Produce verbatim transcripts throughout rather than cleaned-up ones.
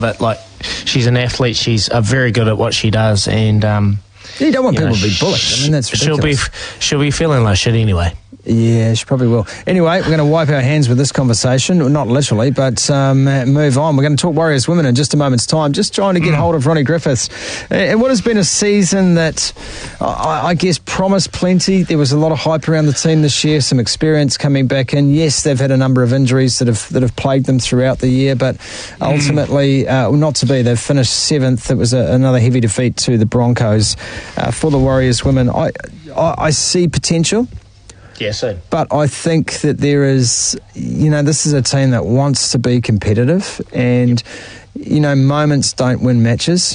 But like, she's an athlete. She's uh, very good at what she does, and um, you don't want you people know, to be bullied. I mean, that's ridiculous. She'll be she'll be feeling like shit anyway. Yeah, she probably will. Anyway, we're going to wipe our hands with this conversation. Well, not literally, but um, move on. We're going to talk Warriors women in just a moment's time. Just trying to get hold of Ronnie Griffiths. And what has been a season that I, I guess promised plenty. There was a lot of hype around the team this year, some experience coming back in. Yes, they've had a number of injuries that have that have plagued them throughout the year, but ultimately, uh, not to be. They've finished seventh. It was a, another heavy defeat to the Broncos. Uh, for the Warriors women, I, I, I see potential. Yeah, so. But I think that there is, you know, this is a team that wants to be competitive, and, you know, moments don't win matches,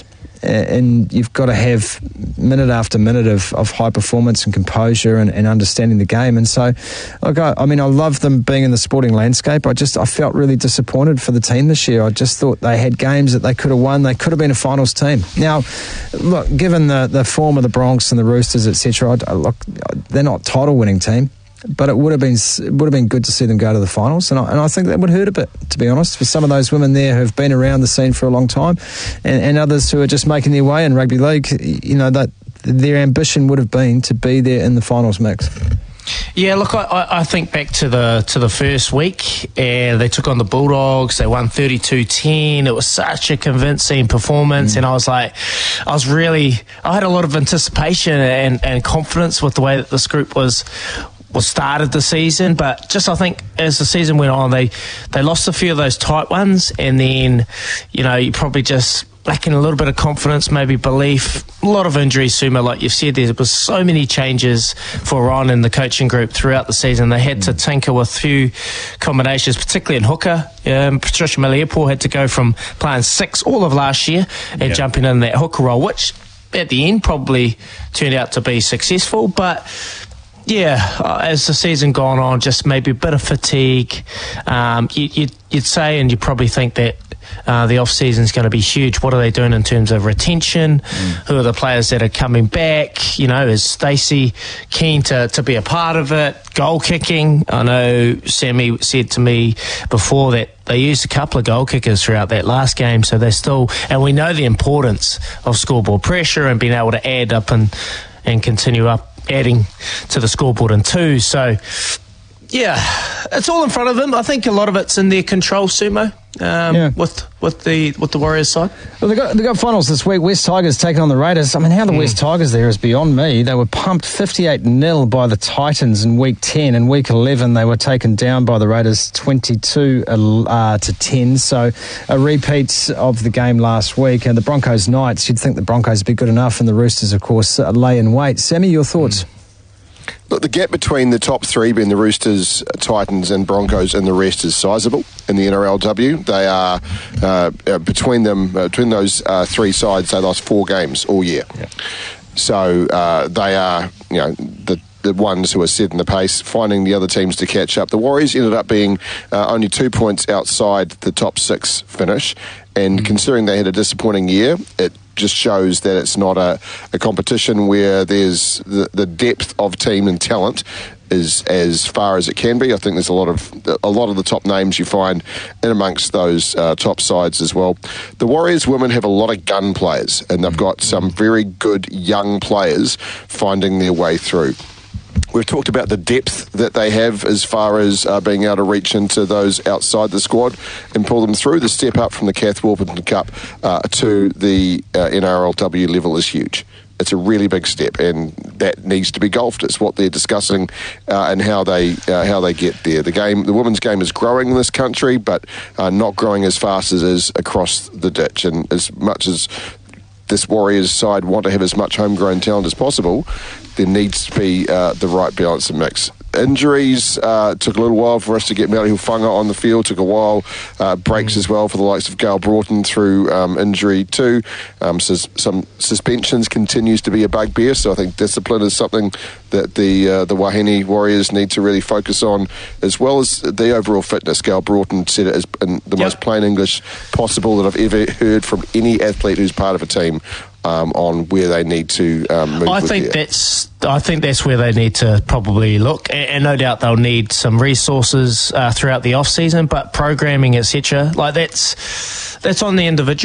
and you've got to have minute after minute of, of high performance and composure and, and understanding the game. And so, look, I, I mean, I love them being in the sporting landscape. I just, I felt really disappointed for the team this year. I just thought they had games that they could have won. They could have been a finals team. Now, look, given the, the form of the Bronx and the Roosters, et cetera, look, they're not title winning team. But it would have been it would have been good to see them go to the finals, and I, and I think that would hurt a bit, to be honest, for some of those women there who have been around the scene for a long time, and, and others who are just making their way in rugby league. You know, that their ambition would have been to be there in the finals mix. Yeah, look, I, I think back to the to the first week, and they took on the Bulldogs. They won thirty-two ten. It was such a convincing performance, mm. and I was like, I was really, I had a lot of anticipation and, and confidence with the way that this group was. was started the season, but just I think as the season went on, they they lost a few of those tight ones, and then, you know, you probably just lacking a little bit of confidence, maybe belief, a lot of injuries, Sumo, like you've said. There was so many changes for Ron and the coaching group throughout the season. They had to tinker with a few combinations, particularly in hooker. Um, Patricia Maliapo had to go from playing six all of last year and yep. jumping in that hooker role, which at the end probably turned out to be successful, but yeah, uh, as the season gone on, just maybe a bit of fatigue. Um, you, you'd, you'd say, and you probably think that uh, the off-season is going to be huge. What are they doing in terms of retention? Mm. Who are the players that are coming back? You know, is Stacey keen to, to be a part of it? Goal kicking. I know Sammy said to me before that they used a couple of goal kickers throughout that last game, so they're still, and we know the importance of scoreboard pressure and being able to add up and, and continue up, adding to the scoreboard in two. So, yeah, it's all in front of them. I think a lot of it's in their control, Sumo, um, yeah. with with the with the Warriors side. Well, they got they got finals this week. West Tigers taking on the Raiders. I mean, how the mm. West Tigers there is beyond me. They were pumped fifty-eight nil by the Titans in week ten. In week eleven, they were taken down by the Raiders twenty-two uh, to ten. So a repeat of the game last week. And the Broncos Knights, you'd think the Broncos would be good enough, and the Roosters, of course, uh, lay in wait. Sammy, your thoughts? Mm. Look, the gap between the top three, being the Roosters, Titans and Broncos, and the rest is sizable in the N R L W. They are, uh, uh, between them, uh, between those uh, three sides, they lost four games all year. Yeah. So uh, they are, you know, the the ones who are setting the pace, finding the other teams to catch up. The Warriors ended up being uh, only two points outside the top six finish, and mm-hmm. considering they had a disappointing year, it just shows that it's not a, a competition where there's the, the depth of team and talent is as far as it can be. I think there's a lot of a lot of the top names you find in amongst those uh, top sides as well. The Warriors women have a lot of gun players, and they've got some very good young players finding their way through. We've talked about the depth that they have as far as uh, being able to reach into those outside the squad and pull them through. The step up from the Kath Warburton Cup uh, to the uh, N R L W level is huge. It's a really big step, and that needs to be golfed. It's what they're discussing uh, and how they uh, how they get there. The game, the women's game, is growing in this country, but uh, not growing as fast as it is across the ditch. And as much as this Warriors side want to have as much homegrown talent as possible, there needs to be uh, the right balance and mix. Injuries uh, took a little while for us to get Melly Hufunga on the field. Took a while. Uh, breaks mm. as well for the likes of Gail Broughton through um, injury too. Um, so some suspensions continues to be a bugbear. So I think discipline is something that the uh, the Wahine Warriors need to really focus on, as well as the overall fitness. Gail Broughton said it as in the yep. most plain English possible that I've ever heard from any athlete who's part of a team. um, on where they need to um, move. I with think their- that's I think that's where they need to probably look, and, and no doubt they'll need some resources uh, throughout the off season, but programming, et cetera, like that's that's on the individual.